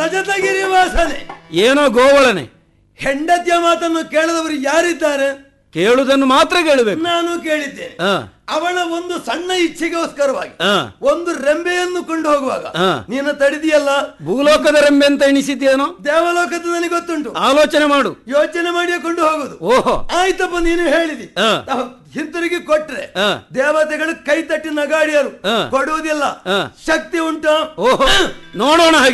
ರಜತಗಿರಿ ವಾಸನೆ. ಏನೋ ಗೋವಳನೆ. ಹೆಂಡತಿಯ ಮಾತನ್ನು ಕೇಳದವರು ಯಾರಿದ್ದಾರೆ? ಕೇಳುವುದನ್ನು ಮಾತ್ರ ಕೇಳಬೇಕು. ನಾನು ಕೇಳಿದ್ದೇನೆ. ಅವಳ ಒಂದು ಸಣ್ಣ ಇಚ್ಛೆಗೋಸ್ಕರವಾಗಿ ಒಂದು ರೆಂಬೆಯನ್ನು ಕೊಂಡು ಹೋಗುವಾಗ ನೀನು ತಡೆದಿಯಲ್ಲ. ಭೂಲೋಕದ ರೆಂಬೆ ಅಂತ ಎಣಿಸಿದ್ದೇನೋ? ದೇವಲೋಕದ ನನಗೆ ಗೊತ್ತುಂಟು. ಆಲೋಚನೆ ಮಾಡು. ಯೋಚನೆ ಮಾಡಿ ಕೊಂಡು ಹೋಗುದು. ಓಹೋ, ಆಯ್ತಪ್ಪ, ನೀನು ಹೇಳಿದಿ. ಹಿಂತಿರುಗಿ ಕೊಟ್ರೆ ದೇವತೆಗಳು ಕೈ ತಟ್ಟಿ ನಗಾಡಿಯರು. ಕೊಡುವುದಿಲ್ಲ. ಶಕ್ತಿ ಉಂಟು. ಓಹೋ, ನೋಡೋಣ.